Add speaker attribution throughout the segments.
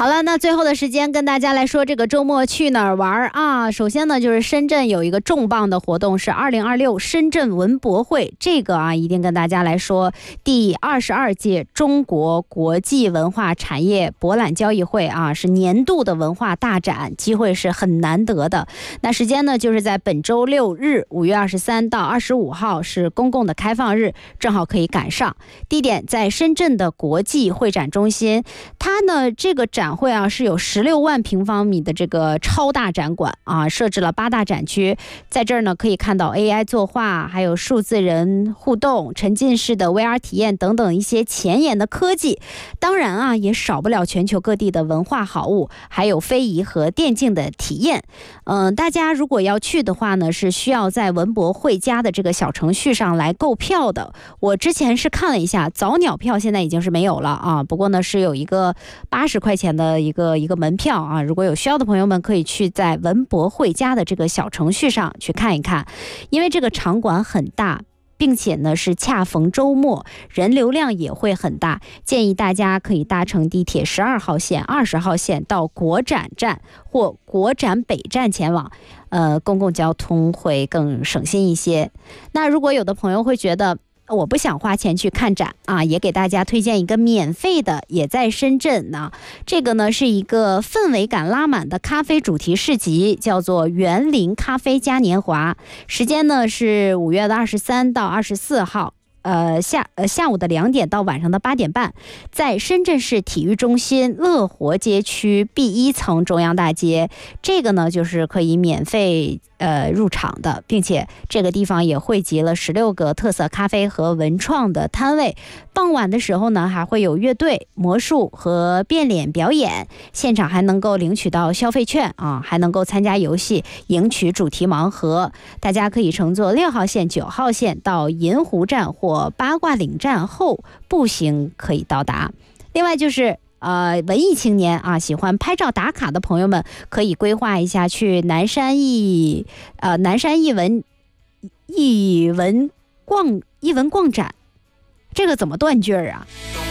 Speaker 1: 好了，那最后的时间跟大家来说这个周末去哪儿玩啊？首先呢，就是深圳有一个重磅的活动是2026深圳文博会，这个啊一定跟大家来说，第22届中国国际文化产业博览交易会啊，是年度的文化大展，机会是很难得的。那时间呢，就是在本周6日5月23到25号是公共的开放日，正好可以赶上。地点在深圳的国际会展中心，它呢这个展会啊是有16万平方米的这个超大展馆啊，设置了8大展区，在这儿呢可以看到 AI 作画，还有数字人互动、沉浸式的 VR 体验等等一些前沿的科技。当然啊，也少不了全球各地的文化好物，还有非遗和电竞的体验。大家如果要去的话呢，是需要在文博会家的这个小程序上来购票的。我之前是看了一下，早鸟票现在已经是没有了啊，不过呢是有一个80块钱的一个门票啊，如果有需要的朋友们可以去在文博会家的这个小程序上去看一看，因为这个场馆很大，并且呢是恰逢周末，人流量也会很大，建议大家可以搭乘地铁12号线、20号线到国展站或国展北站前往，公共交通会更省心一些。那如果有的朋友会觉得我不想花钱去看展啊，也给大家推荐一个免费的，也在深圳呢。这个呢是一个氛围感拉满的咖啡主题市集，叫做园林咖啡嘉年华。时间呢是5月23到24号。下午的2点到晚上的8点半，在深圳市体育中心乐活街区 B1层中央大街，这个呢就是可以免费入场的，并且这个地方也汇集了16个特色咖啡和文创的摊位。傍晚的时候呢，还会有乐队、魔术和变脸表演，现场还能够领取到消费券啊，还能够参加游戏，赢取主题盲盒。大家可以乘坐6号线、9号线到银湖站或八卦岭站后步行可以到达。另外就是文艺青年啊，喜欢拍照打卡的朋友们可以规划一下去南山艺文逛展，这个怎么断句啊？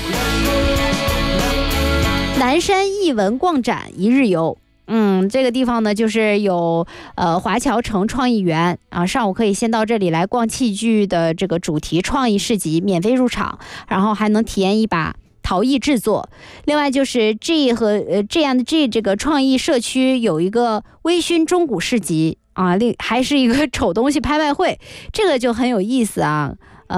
Speaker 1: 南山艺文逛展一日游。这个地方呢，就是有华侨城创意园啊，上午可以先到这里来逛器具的这个主题创意市集，免费入场，然后还能体验一把陶艺制作。另外就是 G 和G 这个创意社区有一个微醺中古市集啊，还是一个丑东西拍卖会，这个就很有意思啊。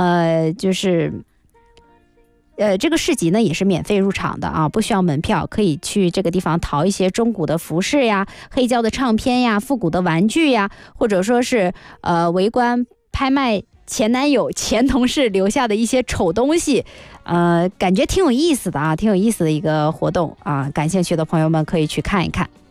Speaker 1: 这个市集呢也是免费入场的啊，不需要门票，可以去这个地方淘一些中古的服饰呀、黑胶的唱片呀、复古的玩具呀，或者说是围观拍卖前男友、前同事留下的一些丑东西，感觉挺有意思的啊，挺有意思的一个活动啊，感兴趣的朋友们可以去看一看。